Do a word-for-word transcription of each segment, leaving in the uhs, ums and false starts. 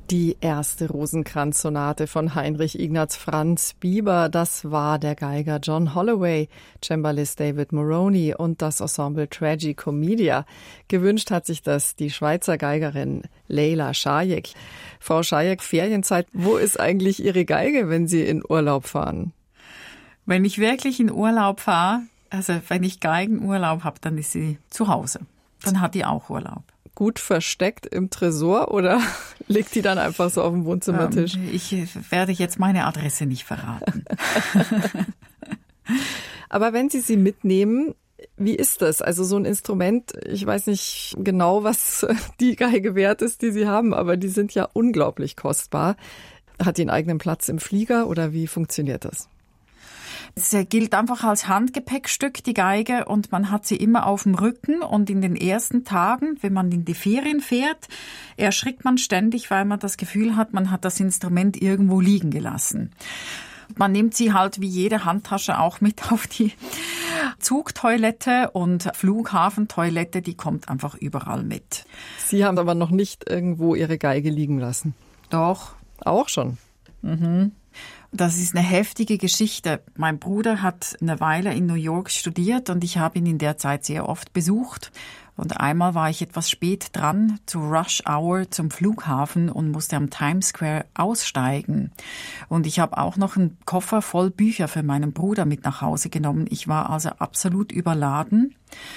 Die erste Rosenkranz-Sonate von Heinrich Ignaz Franz Bieber, das war der Geiger John Holloway, Cembalist David Moroni und das Ensemble Tragicomedia. Gewünscht hat sich das die Schweizer Geigerin Leyla Schajek. Frau Schajek, Ferienzeit, wo ist eigentlich Ihre Geige, wenn Sie in Urlaub fahren? Wenn ich wirklich in Urlaub fahre, also wenn ich Geigenurlaub habe, dann ist sie zu Hause. Dann hat die auch Urlaub. Gut versteckt im Tresor oder liegt die dann einfach so auf dem Wohnzimmertisch? Ähm, ich werde jetzt meine Adresse nicht verraten. Aber wenn Sie sie mitnehmen, wie ist das? Also so ein Instrument, ich weiß nicht genau, was die Geige wert ist, die Sie haben, aber die sind ja unglaublich kostbar. Hat die einen eigenen Platz im Flieger oder wie funktioniert das? Es gilt einfach als Handgepäckstück, die Geige, und man hat sie immer auf dem Rücken. Und in den ersten Tagen, wenn man in die Ferien fährt, erschrickt man ständig, weil man das Gefühl hat, man hat das Instrument irgendwo liegen gelassen. Man nimmt sie halt wie jede Handtasche auch mit auf die Zugtoilette, und Flughafentoilette, die kommt einfach überall mit. Sie haben aber noch nicht irgendwo Ihre Geige liegen lassen? Doch. Auch schon? Mhm. Das ist eine heftige Geschichte. Mein Bruder hat eine Weile in New York studiert und ich habe ihn in der Zeit sehr oft besucht. Und einmal war ich etwas spät dran zu Rush Hour zum Flughafen und musste am Times Square aussteigen. Und ich habe auch noch einen Koffer voll Bücher für meinen Bruder mit nach Hause genommen. Ich war also absolut überladen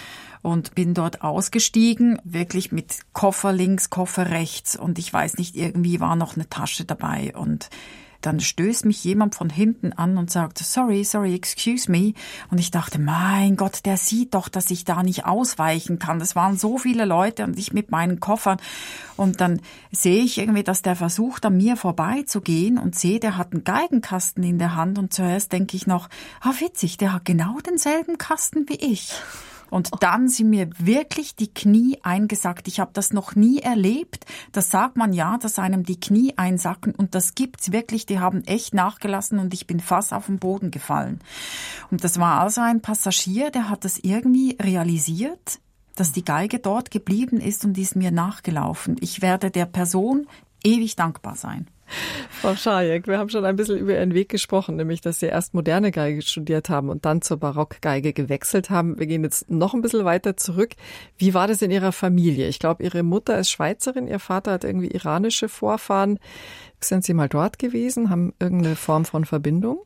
und bin dort ausgestiegen, wirklich mit Koffer links, Koffer rechts. Und ich weiß nicht, irgendwie war noch eine Tasche dabei. Und dann stößt mich jemand von hinten an und sagt, sorry, sorry, excuse me. Und ich dachte, mein Gott, der sieht doch, dass ich da nicht ausweichen kann. Das waren so viele Leute und ich mit meinen Koffern. Und dann sehe ich irgendwie, dass der versucht, an mir vorbeizugehen, und sehe, der hat einen Geigenkasten in der Hand. Und zuerst denke ich noch, ah, witzig, der hat genau denselben Kasten wie ich. Und dann sind mir wirklich die Knie eingesackt. Ich habe das noch nie erlebt. Das sagt man ja, dass einem die Knie einsacken. Und das gibt's wirklich. Die haben echt nachgelassen und ich bin fast auf den Boden gefallen. Und das war also ein Passagier, der hat das irgendwie realisiert, dass die Geige dort geblieben ist, und die ist mir nachgelaufen. Ich werde der Person ewig dankbar sein. Frau Schajek, wir haben schon ein bisschen über Ihren Weg gesprochen, nämlich, dass Sie erst moderne Geige studiert haben und dann zur Barockgeige gewechselt haben. Wir gehen jetzt noch ein bisschen weiter zurück. Wie war das in Ihrer Familie? Ich glaube, Ihre Mutter ist Schweizerin, Ihr Vater hat irgendwie iranische Vorfahren. Sind Sie mal dort gewesen? Haben irgendeine Form von Verbindung?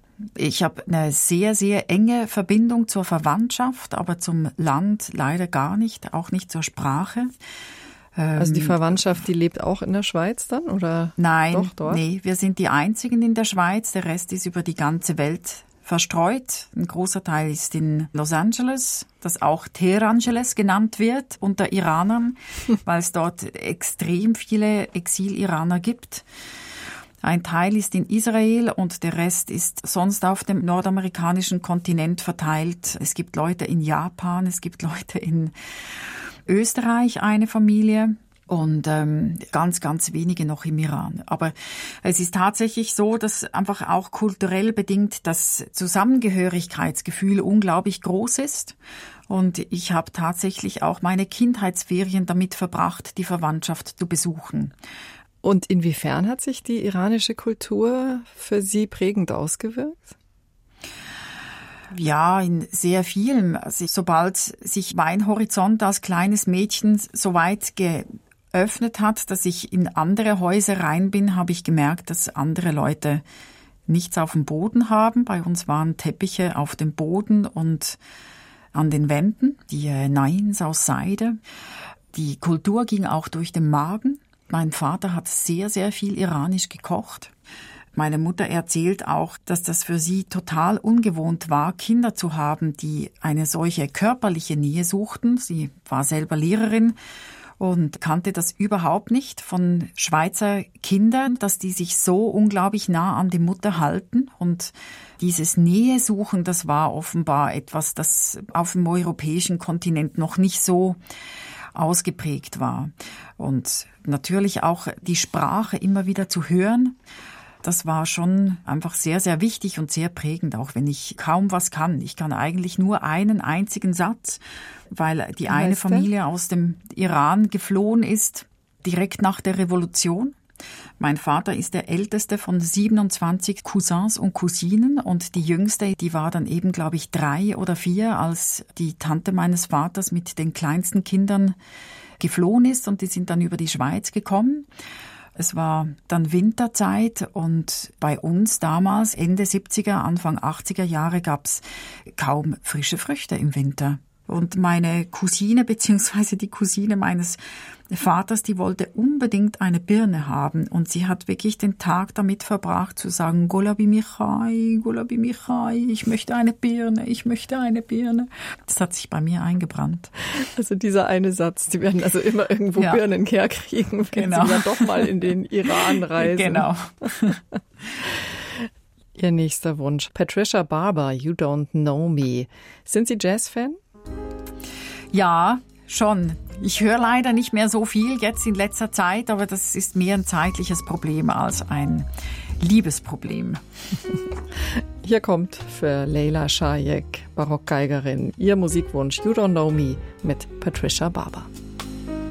Ich habe eine sehr, sehr enge Verbindung zur Verwandtschaft, aber zum Land leider gar nicht, auch nicht zur Sprache. Also die Verwandtschaft, die lebt auch in der Schweiz dann, oder? Nein, doch dort? Nee, wir sind die einzigen in der Schweiz. Der Rest ist über die ganze Welt verstreut. Ein großer Teil ist in Los Angeles, das auch Teherangeles genannt wird unter Iranern, weil es dort extrem viele Exil-Iraner gibt. Ein Teil ist in Israel und der Rest ist sonst auf dem nordamerikanischen Kontinent verteilt. Es gibt Leute in Japan, es gibt Leute in Österreich, eine Familie, und ähm, ganz, ganz wenige noch im Iran. Aber es ist tatsächlich so, dass einfach auch kulturell bedingt das Zusammengehörigkeitsgefühl unglaublich groß ist. Und ich habe tatsächlich auch meine Kindheitsferien damit verbracht, die Verwandtschaft zu besuchen. Und inwiefern hat sich die iranische Kultur für Sie prägend ausgewirkt? Ja, in sehr vielem. Also sobald sich mein Horizont als kleines Mädchen so weit geöffnet hat, dass ich in andere Häuser rein bin, habe ich gemerkt, dass andere Leute nichts auf dem Boden haben. Bei uns waren Teppiche auf dem Boden und an den Wänden, die Nains aus Seide. Die Kultur ging auch durch den Magen. Mein Vater hat sehr, sehr viel iranisch gekocht. Meine Mutter erzählt auch, dass das für sie total ungewohnt war, Kinder zu haben, die eine solche körperliche Nähe suchten. Sie war selber Lehrerin und kannte das überhaupt nicht von Schweizer Kindern, dass die sich so unglaublich nah an die Mutter halten. Und dieses Nähesuchen, das war offenbar etwas, das auf dem europäischen Kontinent noch nicht so ausgeprägt war. Und natürlich auch die Sprache immer wieder zu hören. Das war schon einfach sehr, sehr wichtig und sehr prägend, auch wenn ich kaum was kann. Ich kann eigentlich nur einen einzigen Satz, weil die eine Familie aus dem Iran geflohen ist, direkt nach der Revolution. Mein Vater ist der älteste von siebenundzwanzig Cousins und Cousinen und die jüngste, die war dann eben, glaube ich, drei oder vier, als die Tante meines Vaters mit den kleinsten Kindern geflohen ist und die sind dann über die Schweiz gekommen. Es war dann Winterzeit und bei uns damals, Ende siebziger, Anfang achtziger Jahre, gab es kaum frische Früchte im Winter. Und meine Cousine, beziehungsweise die Cousine meines Vaters, die wollte unbedingt eine Birne haben. Und sie hat wirklich den Tag damit verbracht zu sagen, Golabi Michai, Golabi Michai, ich möchte eine Birne, ich möchte eine Birne. Das hat sich bei mir eingebrannt. Also dieser eine Satz, die werden also immer irgendwo ja. Birnen herkriegen, wenn genau. sie dann doch mal in den Iran reisen. Genau. Ihr nächster Wunsch, Patricia Barber, You Don't Know Me. Sind Sie Jazzfan? Ja, schon. Ich höre leider nicht mehr so viel jetzt in letzter Zeit, aber das ist mehr ein zeitliches Problem als ein Liebesproblem. Hier kommt für Leila Shayek, Barockgeigerin, ihr Musikwunsch You Don't Know Me mit Patricia Barber.